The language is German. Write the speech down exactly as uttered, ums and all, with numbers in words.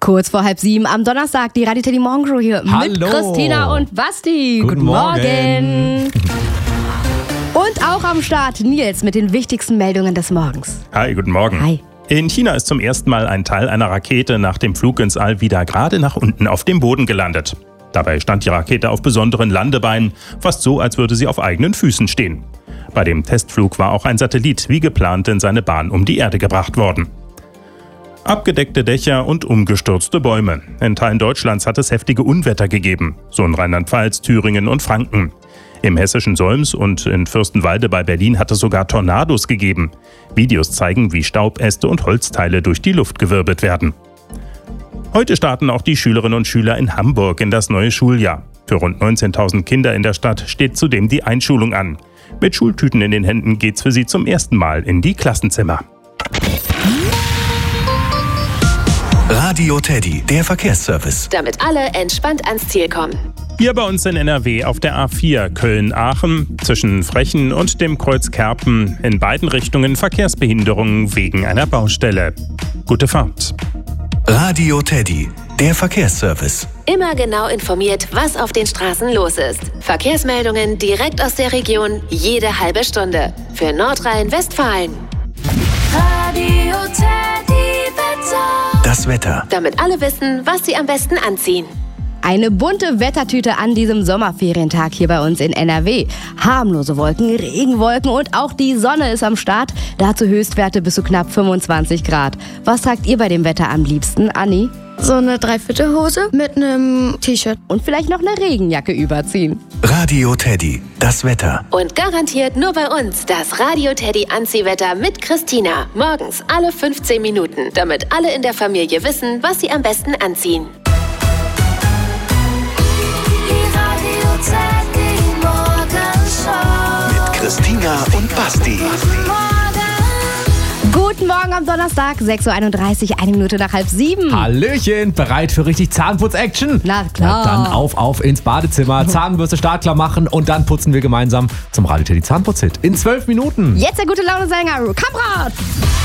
Kurz vor halb sieben am Donnerstag die Radio Teddy Morgenshow hier Hallo. mit Christina und Basti. Guten, Guten Morgen. Morgen. Und auch am Start Nils mit den wichtigsten Meldungen des Morgens. Hi, guten Morgen. Hi. In China ist zum ersten Mal ein Teil einer Rakete nach dem Flug ins All wieder gerade nach unten auf dem Boden gelandet. Dabei stand die Rakete auf besonderen Landebeinen, fast so, als würde sie auf eigenen Füßen stehen. Bei dem Testflug war auch ein Satellit wie geplant in seine Bahn um die Erde gebracht worden. Abgedeckte Dächer und umgestürzte Bäume. In Teilen Deutschlands hat es heftige Unwetter gegeben, so in Rheinland-Pfalz, Thüringen und Franken. Im hessischen Solms und in Fürstenwalde bei Berlin hat es sogar Tornados gegeben. Videos zeigen, wie Staubäste und Holzteile durch die Luft gewirbelt werden. Heute starten auch die Schülerinnen und Schüler in Hamburg in das neue Schuljahr. Für rund neunzehntausend Kinder in der Stadt steht zudem die Einschulung an. Mit Schultüten in den Händen geht's für sie zum ersten Mal in die Klassenzimmer. Radio Teddy, der Verkehrsservice. Damit alle entspannt ans Ziel kommen. Hier bei uns in N R W auf der A vier Köln-Aachen zwischen Frechen und dem Kreuz Kerpen in beiden Richtungen Verkehrsbehinderungen wegen einer Baustelle. Gute Fahrt. Radio Teddy, der Verkehrsservice. Immer genau informiert, was auf den Straßen los ist. Verkehrsmeldungen direkt aus der Region, jede halbe Stunde. Für Nordrhein-Westfalen. Radio Teddy Wetter. Das Wetter. Damit alle wissen, was sie am besten anziehen. Eine bunte Wettertüte an diesem Sommerferientag hier bei uns in N R W. Harmlose Wolken, Regenwolken und auch die Sonne ist am Start. Dazu Höchstwerte bis zu knapp fünfundzwanzig Grad. Was sagt ihr bei dem Wetter am liebsten, Anni? So eine Dreiviertelhose mit einem T-Shirt. Und vielleicht noch eine Regenjacke überziehen. Radio Teddy, das Wetter. Und garantiert nur bei uns das Radio Teddy Anziehwetter mit Christina. Morgens alle fünfzehn Minuten, damit alle in der Familie wissen, was sie am besten anziehen. Mit Christina und Basti. Guten Morgen am Donnerstag, sechs Uhr einunddreißig, eine Minute nach halb sieben. Hallöchen, bereit für richtig Zahnputz-Action? Na klar. Na dann auf, auf ins Badezimmer, Zahnbürste startklar machen und dann putzen wir gemeinsam zum Radio Teddy Zahnputz-Hit in zwölf Minuten. Jetzt der gute Laune-Sänger, Kamrat.